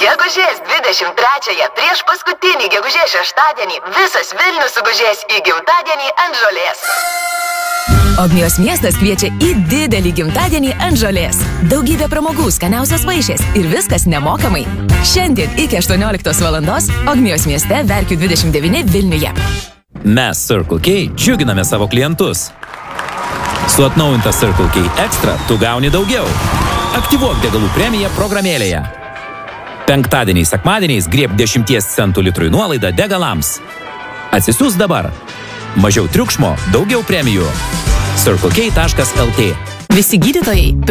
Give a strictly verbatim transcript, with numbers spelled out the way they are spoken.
Gegužės dvidešimt trečiąją, prieš paskutinį gegužės šeštadienį, visas Vilnius sugužės į gimtadienį ant žolės. Ogmios miestas kviečia į didelį gimtadienį ant žolės. Daugybė pramogų, skaniausios vaišės ir viskas nemokamai. Šiandien iki aštuonioliktos valandos Ogmios mieste Verkių dvidešimt devyni Vilniuje. Mes Circle K džiuginame savo klientus. Su atnaujinta Circle K Extra tu gauni daugiau. Aktyvuok degalų premiją programėlėje. Penktadieniais, sekmadieniais grieb dešimties centų litrui nuolaidą degalams. Atsisiųs dabar. Mažiau triukšmo, daugiau premijų. circle k taškas l t Visi gydytojai